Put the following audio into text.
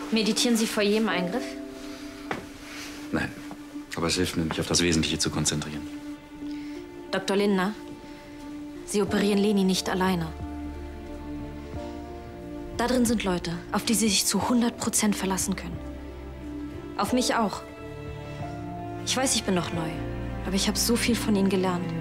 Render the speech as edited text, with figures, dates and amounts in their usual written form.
Meditieren Sie vor jedem Eingriff? Nein, aber es hilft mir, mich auf das Wesentliche zu konzentrieren. Dr. Lindner, Sie operieren Leni nicht alleine. Da drin sind Leute, auf die Sie sich zu 100% verlassen können. Auf mich auch. Ich weiß, ich bin noch neu, aber ich habe so viel von Ihnen gelernt.